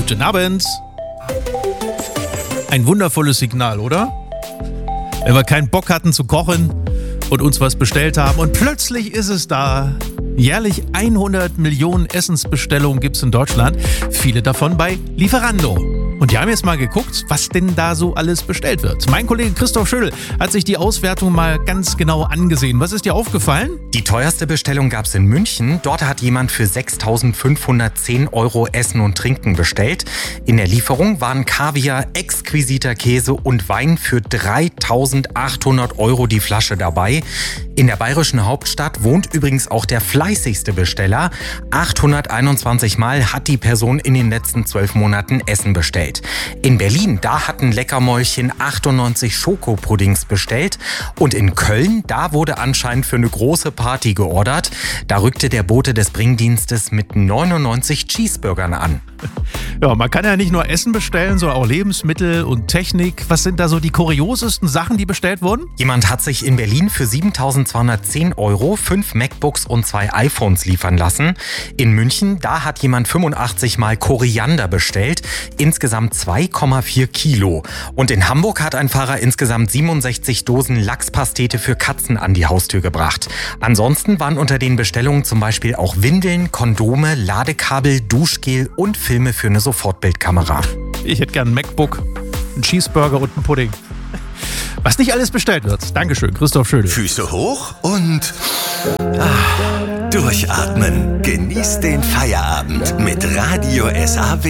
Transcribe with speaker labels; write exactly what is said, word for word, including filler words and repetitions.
Speaker 1: Guten Abend. Ein wundervolles Signal, oder? Wenn wir keinen Bock hatten zu kochen und uns was bestellt haben und plötzlich ist es da. Jährlich hundert Millionen Essensbestellungen gibt es in Deutschland, viele davon bei Lieferando. Und die haben jetzt mal geguckt, was denn da so alles bestellt wird. Mein Kollege Christoph Schödel hat sich die Auswertung mal ganz genau angesehen. Was ist dir aufgefallen?
Speaker 2: Die teuerste Bestellung gab es in München. Dort hat jemand für sechstausendfünfhundertzehn Euro Essen und Trinken bestellt. In der Lieferung waren Kaviar, exquisiter Käse und Wein für dreitausendachthundert Euro die Flasche dabei. In der bayerischen Hauptstadt wohnt übrigens auch der fleißigste Besteller. achthunderteinundzwanzig Mal hat die Person in den letzten zwölf Monaten Essen bestellt. In Berlin, da hatten Leckermäulchen achtundneunzig Schokopuddings bestellt. Und in Köln, da wurde anscheinend für eine große Party geordert. Da rückte der Bote des Bringdienstes mit neunundneunzig Cheeseburgern an.
Speaker 1: Ja, man kann ja nicht nur Essen bestellen, sondern auch Lebensmittel und Technik. Was sind da so die kuriosesten Sachen, die bestellt wurden?
Speaker 2: Jemand hat sich in Berlin für siebentausendzweihundertzehn Euro fünf MacBooks und zwei iPhones liefern lassen. In München, da hat jemand fünfundachtzig Mal Koriander bestellt, insgesamt zwei Komma vier Kilo. Und in Hamburg hat ein Fahrer insgesamt siebenundsechzig Dosen Lachspastete für Katzen an die Haustür gebracht. Ansonsten waren unter den Bestellungen zum Beispiel auch Windeln, Kondome, Ladekabel, Duschgel und Filme für eine Sofortbildkamera.
Speaker 1: Ich hätte gern ein MacBook, einen Cheeseburger und einen Pudding. Was nicht alles bestellt wird. Dankeschön, Christoph Schödel.
Speaker 3: Füße hoch und ah, durchatmen. Genießt den Feierabend mit Radio S A W.